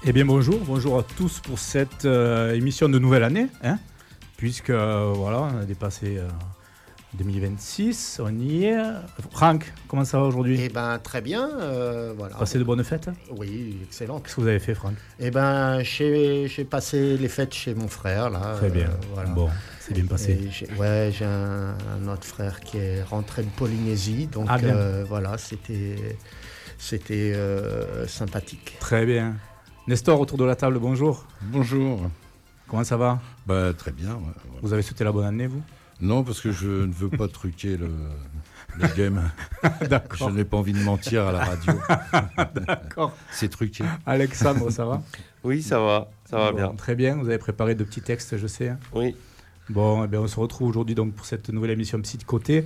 Eh bien bonjour à tous pour cette émission de nouvelle année, puisque voilà, on a dépassé 2026, on y est. Franck, comment ça va aujourd'hui? Eh ben très bien, voilà. Passé de bonnes fêtes? Oui, excellent. Qu'est-ce que vous avez fait, Franck? Eh ben j'ai passé les fêtes chez mon frère là. Très bien. Voilà. Bon, c'est bien passé. Et j'ai un autre frère qui est rentré de Polynésie, donc voilà, c'était sympathique. Très bien. Nestor, autour de la table, bonjour. Bonjour. Comment ça va? Très bien. Ouais. Vous avez souhaité la bonne année, vous? Non, parce que je ne veux pas truquer le game. D'accord. Je n'ai pas envie de mentir à la radio. D'accord. C'est truqué. Alexandre, ça va? Oui, ça va bien. Très bien, vous avez préparé de petits textes, je sais. Oui. Bon, eh bien, on se retrouve aujourd'hui donc pour cette nouvelle émission Psy de côté.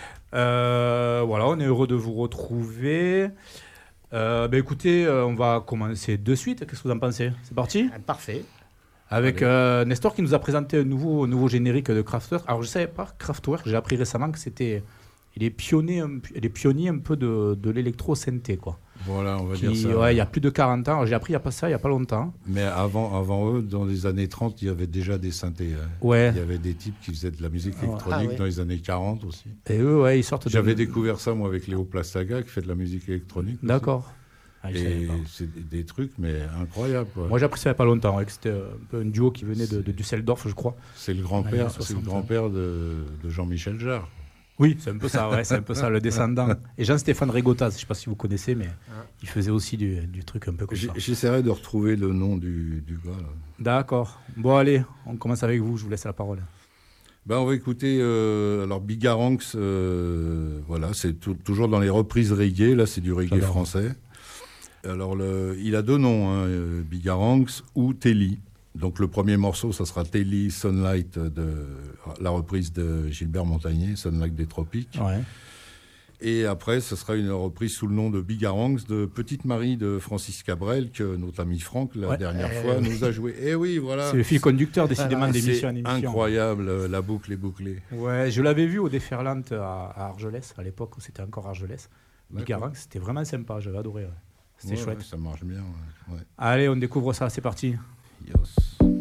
Voilà, on est heureux de vous retrouver. Écoutez, on va commencer de suite. Qu'est-ce que vous en pensez? C'est parti? Parfait. Avec Nestor qui nous a présenté un nouveau générique de Kraftwerk. Alors je ne savais pas, Kraftwerk, j'ai appris récemment que il est pionnier un peu de l'électro-synthé, quoi. Voilà, on va dire ça. Ouais, il y a plus de 40 ans. Alors, j'ai appris il n'y a pas longtemps. Mais avant eux, dans les années 30, il y avait déjà des synthés. Ouais. Il y avait des types qui faisaient de la musique électronique dans les années 40 aussi. Et eux, ouais, ils sortent J'avais découvert ça, moi, avec Léo Plastaga, qui fait de la musique électronique. D'accord. Et c'est des trucs, mais incroyables, quoi. Moi, j'ai appris ça il n'y a pas longtemps, que c'était un peu un duo qui venait de Düsseldorf, je crois. C'est le grand-père de Jean-Michel Jarre. Oui, c'est un peu ça, c'est un peu ça, le descendant. Et Jean-Stéphane Rigotas, je ne sais pas si vous connaissez, mais il faisait aussi du truc un peu comme ça. J'essaierai de retrouver le nom du gars, là. D'accord. Bon, allez, on commence avec vous, je vous laisse la parole. On va écouter alors Bigaranx, voilà, c'est toujours dans les reprises reggae, là c'est du reggae français. Alors il a deux noms, Bigaranx ou Telly. Donc le premier morceau, ça sera Telly Sunlight, la reprise de Gilbert Montagné, Sunlight des Tropiques. Ouais. Et après, ce sera une reprise sous le nom de Bigaranx de Petite Marie de Francis Cabrel, que notre ami Franck, la dernière fois, nous a joué. Et oui, voilà. C'est le fil conducteur, décidément, d'émission en émission. Incroyable, la boucle est bouclée. Ouais, je l'avais vu au Déferlante à Argelès, à l'époque où c'était encore Argelès. Bigaranx, c'était vraiment sympa, j'avais adoré. Ouais. C'était chouette. Ouais, ça marche bien. Ouais. Allez, on découvre ça, c'est parti. Yes.